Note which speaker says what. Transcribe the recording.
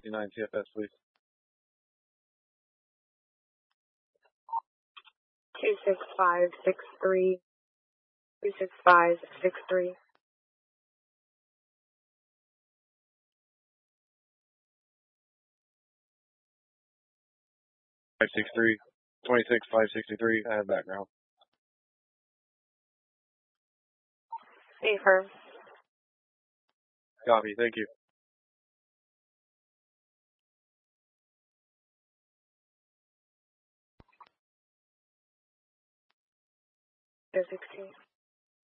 Speaker 1: 59 TFS, please.
Speaker 2: 26563. 26563.
Speaker 1: 563. 26563. I have background.
Speaker 2: Affirm.
Speaker 1: Copy. Thank you.
Speaker 2: 16.